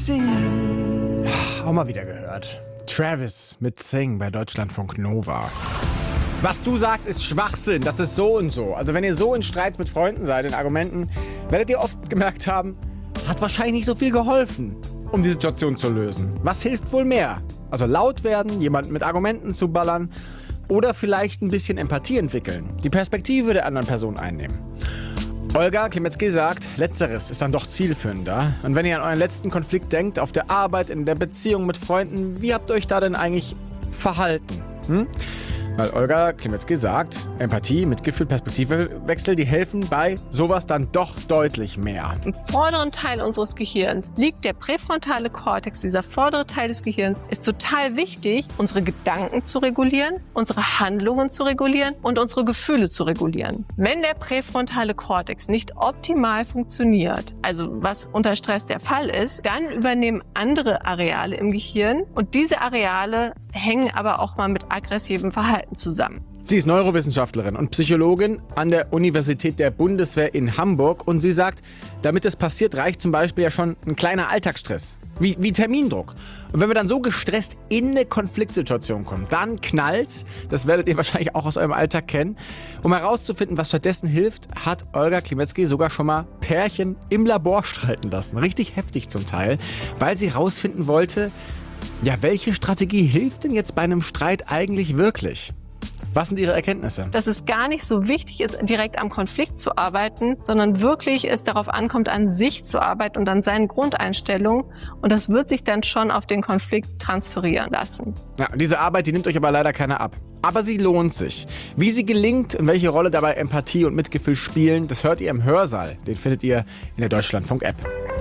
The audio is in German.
Sing. Auch mal wieder gehört. Travis mit Sing bei Deutschlandfunk Nova. Was du sagst, ist Schwachsinn. Das ist so und so. Also wenn ihr so in Streits mit Freunden seid, in Argumenten, werdet ihr oft gemerkt haben, hat wahrscheinlich nicht so viel geholfen, um die Situation zu lösen. Was hilft wohl mehr? Also laut werden, jemanden mit Argumenten zu ballern oder vielleicht ein bisschen Empathie entwickeln, die Perspektive der anderen Person einnehmen. Olga Klimetzky sagt, Letzteres ist dann doch zielführender. Und wenn ihr an euren letzten Konflikt denkt, auf der Arbeit, in der Beziehung mit Freunden, wie habt ihr euch da denn eigentlich verhalten? Weil Olga Klimetzky sagt, Empathie, Mitgefühl, Perspektivewechsel, die helfen bei sowas dann doch deutlich mehr. Im vorderen Teil unseres Gehirns liegt der präfrontale Kortex. Dieser vordere Teil des Gehirns ist total wichtig, unsere Gedanken zu regulieren, unsere Handlungen zu regulieren und unsere Gefühle zu regulieren. Wenn der präfrontale Kortex nicht optimal funktioniert, also was unter Stress der Fall ist, dann übernehmen andere Areale im Gehirn und diese Areale hängen aber auch mal mit aggressivem Verhalten zusammen. Sie ist Neurowissenschaftlerin und Psychologin an der Universität der Bundeswehr in Hamburg und sie sagt, damit es passiert, reicht zum Beispiel ja schon ein kleiner Alltagsstress, wie Termindruck. Und wenn wir dann so gestresst in eine Konfliktsituation kommen, dann knallt's, das werdet ihr wahrscheinlich auch aus eurem Alltag kennen. Um herauszufinden, was stattdessen hilft, hat Olga Klimetzky sogar schon mal Pärchen im Labor streiten lassen. Richtig heftig zum Teil, weil sie herausfinden wollte, ja, welche Strategie hilft denn jetzt bei einem Streit eigentlich wirklich? Was sind Ihre Erkenntnisse? Dass es gar nicht so wichtig ist, direkt am Konflikt zu arbeiten, sondern wirklich es darauf ankommt, an sich zu arbeiten und an seinen Grundeinstellungen. Und das wird sich dann schon auf den Konflikt transferieren lassen. Ja, diese Arbeit, die nimmt euch aber leider keiner ab. Aber sie lohnt sich. Wie sie gelingt und welche Rolle dabei Empathie und Mitgefühl spielen, das hört ihr im Hörsaal. Den findet ihr in der Deutschlandfunk-App.